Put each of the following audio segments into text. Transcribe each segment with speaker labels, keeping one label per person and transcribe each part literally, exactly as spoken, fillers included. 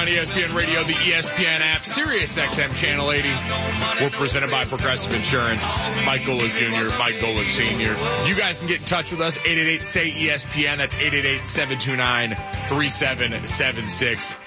Speaker 1: on E S P N Radio, the E S P N app, Sirius X M Channel eighty. We're presented by Progressive Insurance. Mike Golick Junior, Mike Golick Senior You guys can get in touch with us, eight eight eight, S A Y, E S P N. That's eight eight eight, seven two nine, three seven seven six.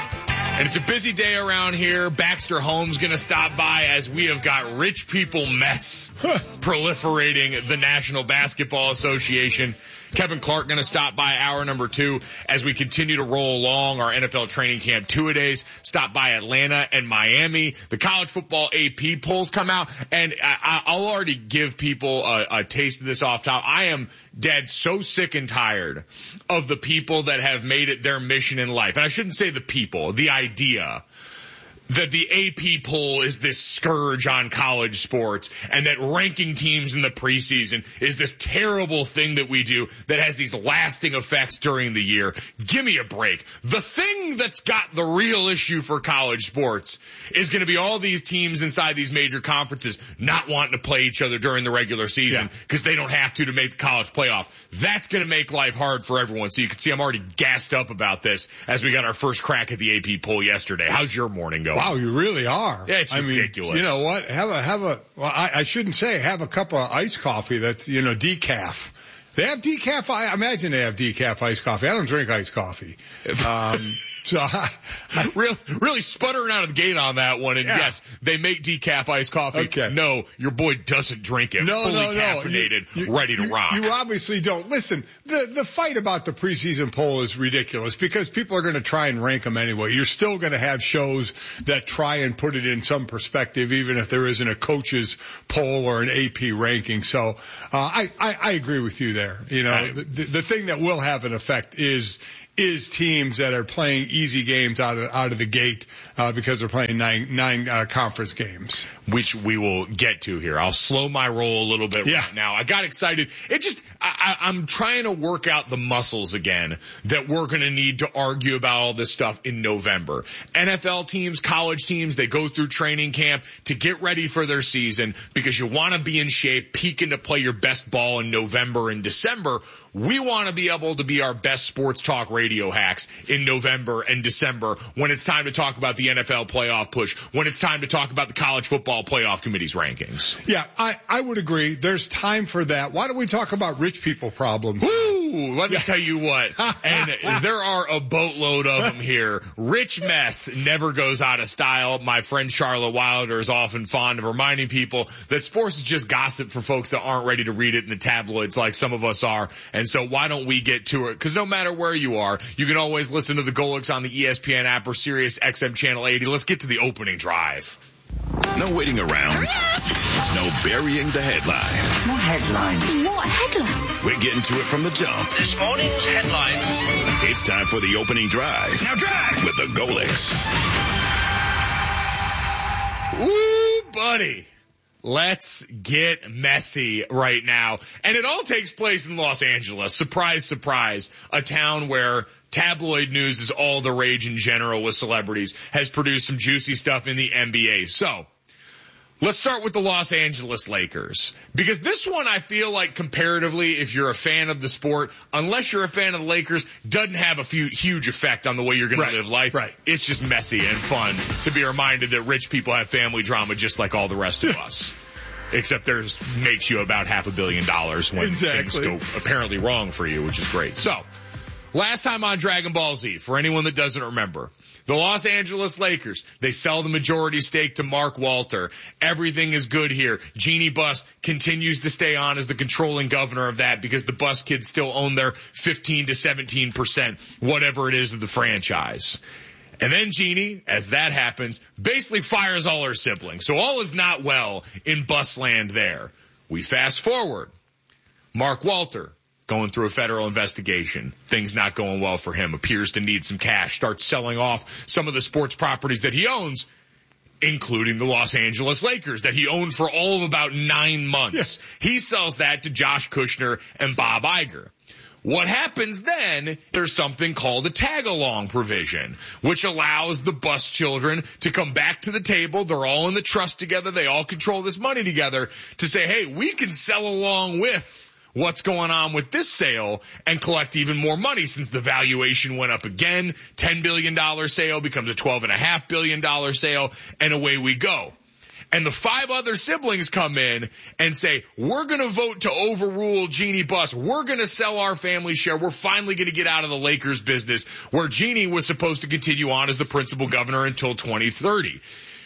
Speaker 1: And it's a busy day around here. Baxter Holmes going to stop by as we have got rich people mess proliferating the National Basketball Association. Kevin Clark going to stop by hour number two as we continue to roll along our N F L training camp two-a-days. Stop by Atlanta and Miami. The college football A P polls come out, and I, I'll already give people a, a taste of this off top. I am dead so sick and tired of the people that have made it their mission in life. And I shouldn't say the people, the idea that the A P poll is this scourge on college sports and that ranking teams in the preseason is this terrible thing that we do that has these lasting effects during the year. Give me a break. The thing that's got the real issue for college sports is going to be all these teams inside these major conferences not wanting to play each other during the regular season because yeah. they don't have to to make the college playoff. That's going to make life hard for everyone. So you can see I'm already gassed up about this as we got our first crack at the A P poll yesterday. How's your morning going?
Speaker 2: Wow, you really are.
Speaker 1: Yeah, it's
Speaker 2: I
Speaker 1: ridiculous.
Speaker 2: Mean, you know what? Have a, have a, well, I, I shouldn't say have a cup of iced coffee that's, you know, decaf. They have decaf, I imagine they have decaf iced coffee. I don't drink iced coffee. Um, so I, I
Speaker 1: really, really sputtering out of the gate on that one. And yeah. yes, they make decaf iced coffee.
Speaker 2: Okay.
Speaker 1: No, your boy doesn't drink it.
Speaker 2: No,
Speaker 1: Fully
Speaker 2: no, no.
Speaker 1: caffeinated,
Speaker 2: you, you,
Speaker 1: ready to
Speaker 2: you,
Speaker 1: rock.
Speaker 2: You obviously don't. Listen, the, the fight about the preseason poll is ridiculous because people are going to try and rank them anyway. You're still going to have shows that try and put it in some perspective, even if there isn't a coach's poll or an A P ranking. So, uh, I, I, I agree with you there. You know, I, the, the thing that will have an effect is, is teams that are playing easy games out of, out of the gate, uh, because they're playing nine, nine, uh, conference games.
Speaker 1: Which we will get to here. I'll slow my roll a little bit
Speaker 2: yeah.
Speaker 1: right now. I got excited. It just, I, I, I'm trying to work out the muscles again that we're going to need to argue about all this stuff in November. N F L teams, college teams, they go through training camp to get ready for their season because you want to be in shape, peaking to play your best ball in November and December. We want to be able to be our best sports talk radio hacks in November and December when it's time to talk about the N F L playoff push, when it's time to talk about the college football playoff committee's rankings.
Speaker 2: Yeah, I, I would agree. There's time for that. Why don't we talk about rich people problems?
Speaker 1: Woo! Let me yeah. tell you what. And there are a boatload of them here. Rich mess never goes out of style. My friend Charlotte Wilder is often fond of reminding people that sports is just gossip for folks that aren't ready to read it in the tabloids like some of us are. And so why don't we get to it? Because no matter where you are, you can always listen to the Golicks on the E S P N app or Sirius X M Channel eighty. Let's get to the opening drive.
Speaker 3: No waiting around. No burying the headline.
Speaker 4: More headlines.
Speaker 5: What headlines?
Speaker 3: We're getting to it from the jump.
Speaker 4: This morning's headlines.
Speaker 3: It's time for the opening drive.
Speaker 4: Now drive!
Speaker 3: With the Golicks.
Speaker 1: Ooh, buddy. Let's get messy right now. And it all takes place in Los Angeles. Surprise, surprise. A town where tabloid news is all the rage in general with celebrities, has produced some juicy stuff in the N B A. So, let's start with the Los Angeles Lakers. Because this one, I feel like comparatively, if you're a fan of the sport, unless you're a fan of the Lakers, doesn't have a few, huge effect on the way you're going
Speaker 2: right,
Speaker 1: to live life.
Speaker 2: Right.
Speaker 1: It's just messy and fun to be reminded that rich people have family drama just like all the rest of us. Except theirs makes you about half a billion dollars when
Speaker 2: exactly.
Speaker 1: things go apparently wrong for you, which is great. So, last time on Dragon Ball Z, for anyone that doesn't remember, the Los Angeles Lakers, they sell the majority stake to Mark Walter. Everything is good here. Jeannie Buss continues to stay on as the controlling governor of that because the Buss kids still own their fifteen to seventeen percent, whatever it is of the franchise. And then Jeannie, as that happens, basically fires all her siblings. So all is not well in Buss land there. We fast forward. Mark Walter, going through a federal investigation. Things not going well for him. Appears to need some cash. Starts selling off some of the sports properties that he owns, including the Los Angeles Lakers that he owned for all of about nine months. Yeah. He sells that to Josh Kushner and Bob Iger. What happens then, there's something called a tag-along provision, which allows the Buss children to come back to the table. They're all in the trust together. They all control this money together to say, hey, we can sell along with what's going on with this sale and collect even more money since the valuation went up again. ten billion dollars sale becomes a twelve point five billion dollars sale, and away we go. And the five other siblings come in and say, we're going to vote to overrule Jeanie Buss. We're going to sell our family share. We're finally going to get out of the Lakers business, where Jeanie was supposed to continue on as the principal governor until twenty thirty.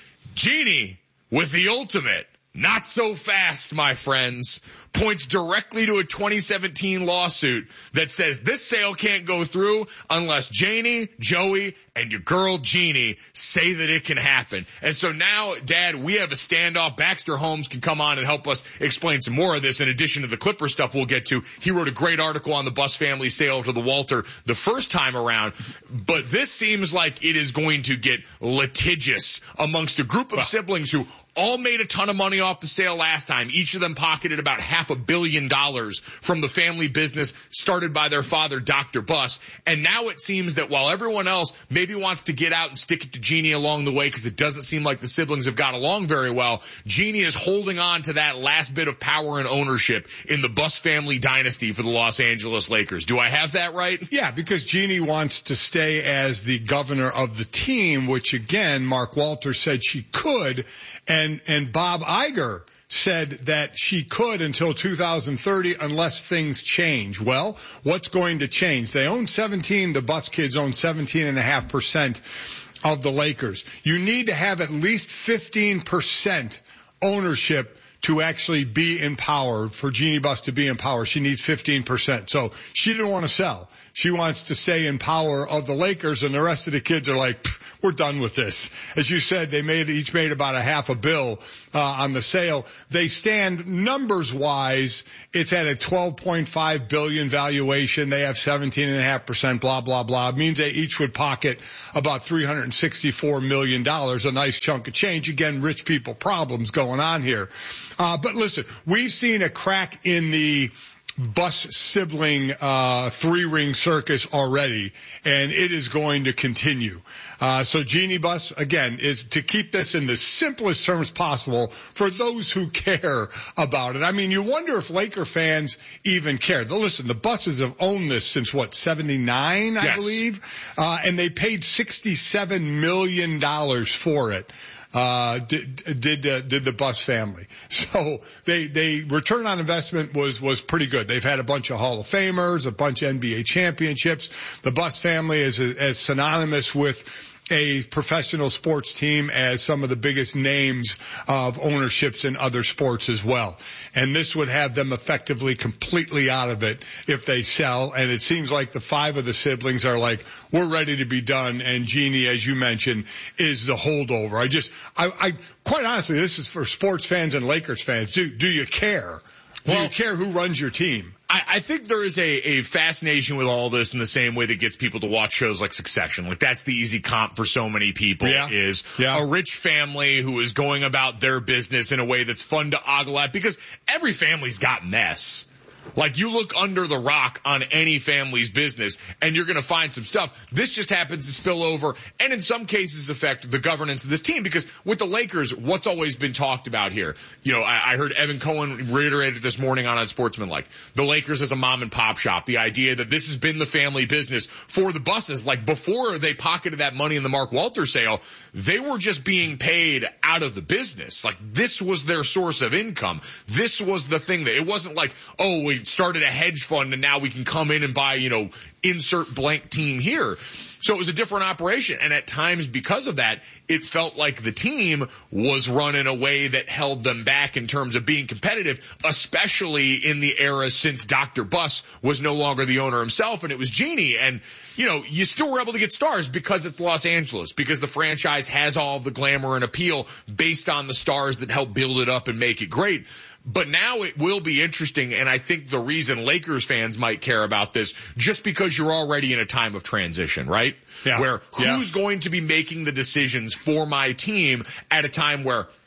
Speaker 1: Jeanie, with the ultimate, not so fast, my friends, points directly to a twenty seventeen lawsuit that says this sale can't go through unless Janie, Joey, and your girl Jeanie say that it can happen. And so now, Dad, we have a standoff. Baxter Holmes can come on and help us explain some more of this in addition to the Clipper stuff we'll get to. He wrote a great article on the Buss family sale to the Walter the first time around. But this seems like it is going to get litigious amongst a group of siblings who all made a ton of money off the sale last time. Each of them pocketed about half a billion dollars from the family business started by their father, Doctor Buss. And now it seems that while everyone else maybe wants to get out and stick it to Jeanie along the way because it doesn't seem like the siblings have got along very well, Jeanie is holding on to that last bit of power and ownership in the Buss family dynasty for the Los Angeles Lakers. Do I have that right?
Speaker 2: Yeah, because Jeanie wants to stay as the governor of the team, which again, Mark Walter said she could. And, and Bob Iger said that she could until two thousand thirty unless things change. Well, what's going to change? They own seventeen, the Buss kids own seventeen and a half percent of the Lakers. You need to have at least fifteen percent ownership to actually be in power. For Jeanie Buss to be in power, she needs fifteen percent. So she didn't want to sell. She wants to stay in power of the Lakers, and the rest of the kids are like, we're done with this. As you said, they made each made about a half a bill uh, on the sale. They stand numbers wise. It's at a twelve point five billion valuation. They have seventeen and a half percent. Blah blah blah. It means they each would pocket about three hundred sixty-four million dollars. A nice chunk of change. Again, rich people problems going on here. Uh, but listen, we've seen a crack in the Buss sibling uh three-ring circus already, and it is going to continue. Uh so Jeanie Buss, again, is to keep this in the simplest terms possible for those who care about it. I mean, you wonder if Laker fans even care. Listen, the Busses have owned this since, what, seventy-nine, I
Speaker 1: yes.
Speaker 2: believe? Uh and they paid sixty-seven million dollars for it. Uh, did, did, uh, did the Buss family. So they, they, return on investment was, was pretty good. They've had a bunch of Hall of Famers, a bunch of N B A championships. The Buss family is as synonymous with a professional sports team as some of the biggest names of ownerships in other sports as well. And this would have them effectively completely out of it if they sell. And it seems like the five of the siblings are like, we're ready to be done. And Jeanie, as you mentioned, is the holdover. I just, I, I, quite honestly, this is for sports fans and Lakers fans. Do, do you care? Do well, you care who runs your team?
Speaker 1: I, I think there is a, a fascination with all this in the same way that gets people to watch shows like Succession. Like, that's the easy comp for so many people
Speaker 2: yeah.
Speaker 1: is
Speaker 2: yeah.
Speaker 1: a rich family who is going about their business in a way that's fun to ogle at, because every family's got mess. Like, you look under the rock on any family's business and you're going to find some stuff. This just happens to spill over and in some cases affect the governance of this team, because with the Lakers, what's always been talked about here, you know, I, I heard Evan Cohen reiterate it this morning on Unsportsmanlike. The Lakers as a mom and pop shop, the idea that this has been the family business for the Busses. Like, before they pocketed that money in the Mark Walter sale, they were just being paid out of the business. Like, this was their source of income. This was the thing that it wasn't like, oh, we started a hedge fund and now we can come in and buy, you know, insert blank team here. So it was a different operation. And at times, because of that, it felt like the team was run in a way that held them back in terms of being competitive, especially in the era since Doctor Buss was no longer the owner himself and it was Jeanie. And, you know, you still were able to get stars because it's Los Angeles, because the franchise has all of the glamour and appeal based on the stars that help build it up and make it great. But now it will be interesting, and I think the reason Lakers fans might care about this, just because you're already in a time of transition, right?
Speaker 2: Yeah.
Speaker 1: Where
Speaker 2: yeah.
Speaker 1: who's going to be making the decisions for my team at a time where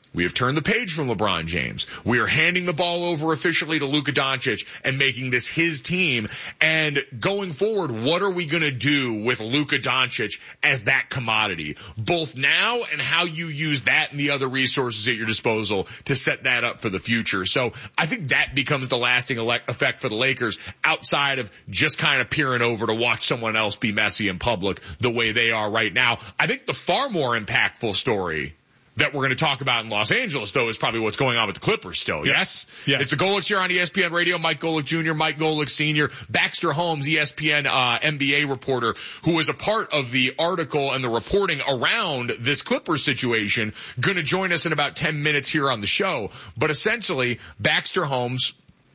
Speaker 1: We have turned the page from LeBron James. We are handing the ball over officially to Luka Doncic and making this his team. And going forward, what are we going to do with Luka Doncic as that commodity, both now and how you use that and the other resources at your disposal to set that up for the future? So I think that becomes the lasting effect for the Lakers outside of just kind of peering over to watch someone else be messy in public the way they are right now. I think the far more impactful story that we're going to talk about in Los Angeles, though, is probably what's going on with the Clippers still. Yes?
Speaker 2: Yes.
Speaker 1: It's the Golics here on E S P N Radio. Mike Golic Junior, Mike Golic Senior, Baxter Holmes, E S P N uh, N B A reporter, who was a part of the article and the reporting around this Clippers situation, going to join us in about ten minutes here on the show. But essentially, Baxter Holmes,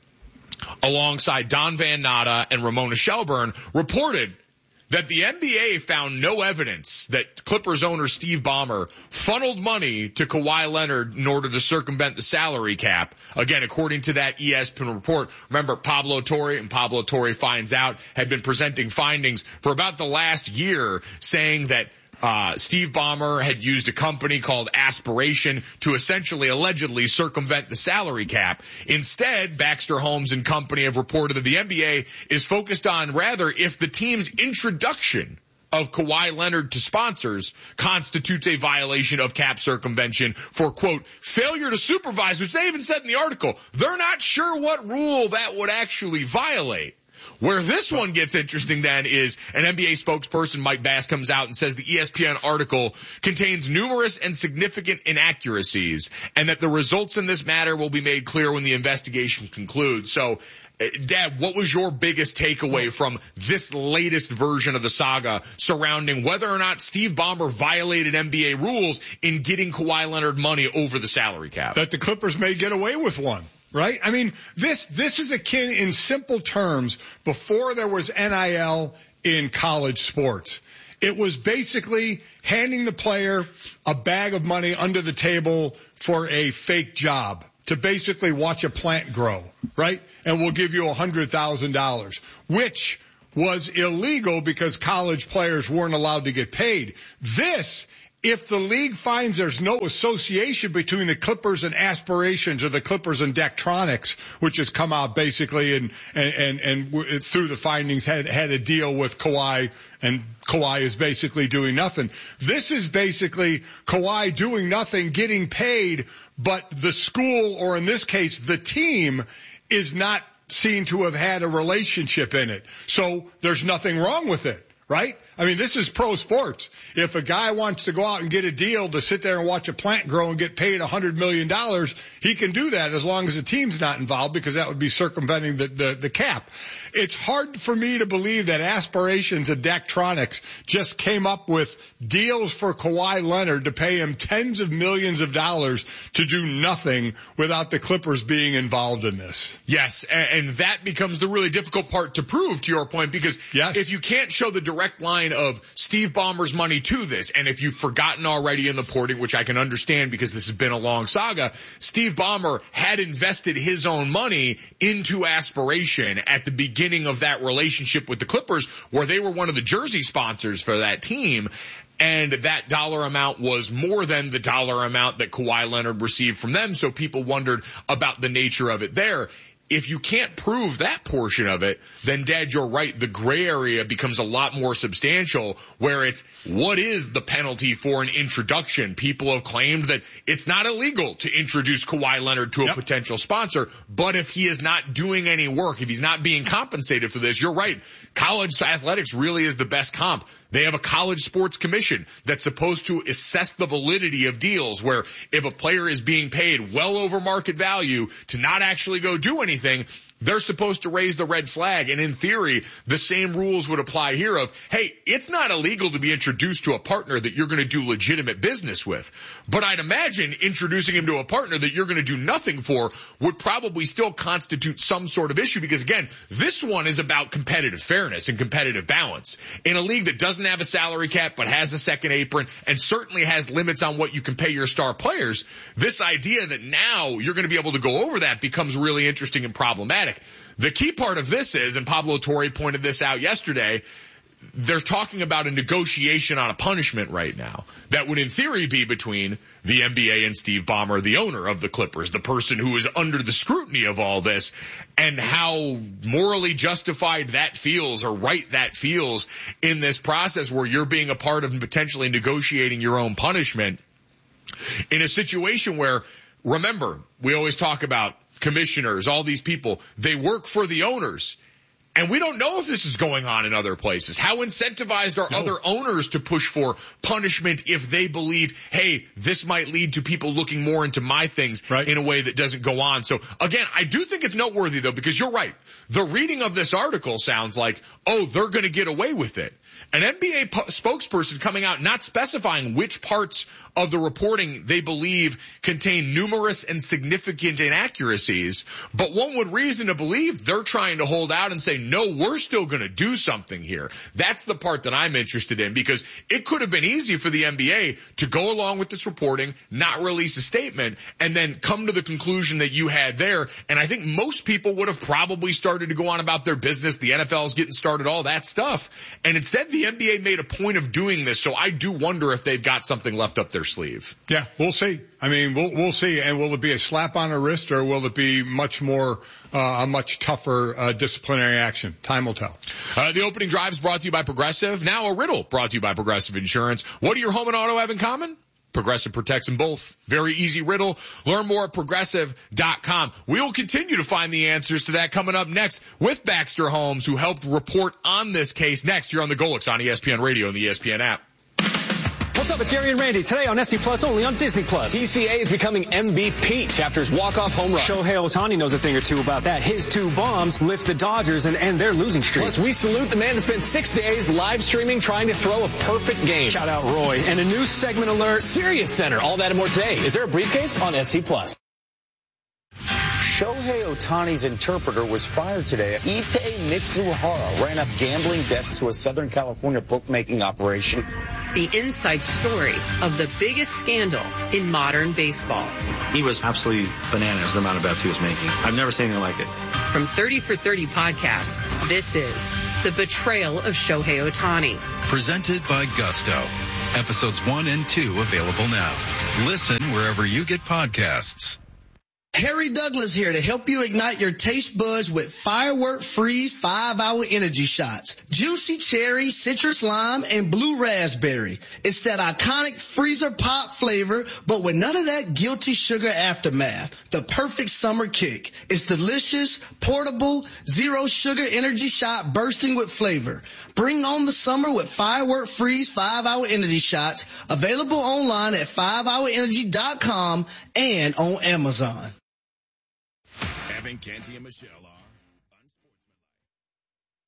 Speaker 1: alongside Don Van Natta and Ramona Shelburne, reported that the N B A found no evidence that Clippers owner Steve Ballmer funneled money to Kawhi Leonard in order to circumvent the salary cap. Again, according to that E S P N report, remember Pablo Torre, and Pablo Torre Finds Out had been presenting findings for about the last year saying that Uh, Steve Ballmer had used a company called Aspiration to essentially, allegedly circumvent the salary cap. Instead, Baxter Holmes and company have reported that the N B A is focused on rather if the team's introduction of Kawhi Leonard to sponsors constitutes a violation of cap circumvention for, quote, failure to supervise, which they even said in the article. They're not sure what rule that would actually violate. Where this one gets interesting then is an N B A spokesperson, Mike Bass, comes out and says the E S P N article contains numerous and significant inaccuracies and that the results in this matter will be made clear when the investigation concludes. So, Dad, what was your biggest takeaway from this latest version of the saga surrounding whether or not Steve Ballmer violated N B A rules in getting Kawhi Leonard money over the salary cap?
Speaker 2: That the Clippers may get away with one. Right? I mean, this, this is akin in simple terms before there was N I L in college sports. It was basically handing the player a bag of money under the table for a fake job to basically watch a plant grow, right? And we'll give you a hundred thousand dollars, which was illegal because college players weren't allowed to get paid. This, if the league finds there's no association between the Clippers and Aspirations or the Clippers and Daktronics, which has come out basically and, and, and, and through the findings had, had a deal with Kawhi, and Kawhi is basically doing nothing. This is basically Kawhi doing nothing, getting paid, but the school, or in this case, the team, is not seen to have had a relationship in it. So there's nothing wrong with it. Right? I mean, this is pro sports. If a guy wants to go out and get a deal to sit there and watch a plant grow and get paid a hundred million dollars, he can do that as long as the team's not involved, because that would be circumventing the, the, the cap. It's hard for me to believe that Aspirations and Daktronics just came up with deals for Kawhi Leonard to pay him tens of millions of dollars to do nothing without the Clippers being involved in this.
Speaker 1: Yes, and that becomes the really difficult part to prove, to your point, because yes. if you can't show the direct line of Steve Ballmer's money to this, and if you've forgotten already in the porting, which I can understand because this has been a long saga, Steve Ballmer had invested his own money into Aspiration at the beginning of that relationship with the Clippers, where they were one of the jersey sponsors for that team. And that dollar amount was more than the dollar amount that Kawhi Leonard received from them. So people wondered about the nature of it there. If you can't prove that portion of it, then, Dad, you're right. The gray area becomes a lot more substantial, where it's what is the penalty for an introduction? People have claimed that it's not illegal to introduce Kawhi Leonard to a yep. potential sponsor, but if he is not doing any work, if he's not being compensated for this, you're right. College athletics really is the best comp. They have a college sports commission that's supposed to assess the validity of deals, where if a player is being paid well over market value to not actually go do anything, they're supposed to raise the red flag. And in theory, the same rules would apply here of, hey, it's not illegal to be introduced to a partner that you're going to do legitimate business with. But I'd imagine introducing him to a partner that you're going to do nothing for would probably still constitute some sort of issue, because, again, this one is about competitive fairness and competitive balance. In a league that doesn't have a salary cap but has a second apron and certainly has limits on what you can pay your star players, this idea that now you're going to be able to go over that becomes really interesting and problematic. The key part of this is, and Pablo Torre pointed this out yesterday, they're talking about a negotiation on a punishment right now that would in theory be between the N B A and Steve Ballmer, the owner of the Clippers, the person who is under the scrutiny of all this, and how morally justified that feels or right that feels in this process where you're being a part of potentially negotiating your own punishment in a situation where, remember, we always talk about commissioners, all these people, they work for the owners. And we don't know if this is going on in other places. How incentivized are no. other owners to push for punishment if they believe, hey, this might lead to people looking more into my things right. in a way that doesn't go on. So again, I do think it's noteworthy though, because you're right. The reading of this article sounds like, oh, they're going to get away with it. An N B A po- spokesperson coming out not specifying which parts of the reporting they believe contain numerous and significant inaccuracies, but one would reason to believe they're trying to hold out and say, no, we're still going to do something here. That's the part that I'm interested in, because it could have been easy for the N B A to go along with this reporting, not release a statement, and then come to the conclusion that you had there. And I think most people would have probably started to go on about their business. The N F L is getting started, all that stuff. And instead, the N B A made a point of doing this. So I do wonder if they've got something left up their sleeve.
Speaker 2: Yeah, we'll see. I mean, we'll, we'll see. And will it be a slap on the wrist, or will it be much more, uh, a much tougher, uh, disciplinary action? Time will tell.
Speaker 1: Uh, the opening drive is brought to you by Progressive. Now a riddle brought to you by Progressive Insurance. What do your home and auto have in common? Progressive protects them both. Very easy riddle. Learn more at progressive dot com. We will continue to find the answers to that coming up next with Baxter Holmes, who helped report on this case. Next, you're on the Golix on E S P N Radio and the E S P N app.
Speaker 5: What's up? It's Gary and Randy. Today on S C Plus, only on Disney Plus.
Speaker 6: D C A is becoming M V P after his walk-off home run.
Speaker 5: Shohei Ohtani knows a thing or two about that. His two bombs lift the Dodgers and end their losing streak.
Speaker 6: Plus, we salute the man that spent six days live streaming trying to throw a perfect game.
Speaker 5: Shout out Roy. And a new segment alert.
Speaker 6: Sirius Center. All that and more today. Is there a briefcase on S C Plus?
Speaker 7: Shohei Ohtani's interpreter was fired today. Ippei Mitsuhara ran up gambling debts to a Southern California bookmaking operation.
Speaker 8: The inside story of the biggest scandal in modern baseball.
Speaker 9: He was absolutely bananas, the amount of bets he was making. I've never seen anything like it.
Speaker 8: From thirty for thirty podcasts, this is The Betrayal of Shohei Ohtani.
Speaker 10: Presented by Gusto. Episodes one and two available now. Listen wherever you get podcasts.
Speaker 11: Harry Douglas here to help you ignite your taste buds with Firework Freeze five hour energy shots. Juicy cherry, citrus lime, and blue raspberry. It's that iconic freezer pop flavor, but with none of that guilty sugar aftermath. The perfect summer kick. It's delicious, portable, zero sugar energy shot bursting with flavor. Bring on the summer with Firework Freeze five hour energy shots. Available online at five hour energy dot com and on Amazon.
Speaker 3: Evan, Canty, and Michelle are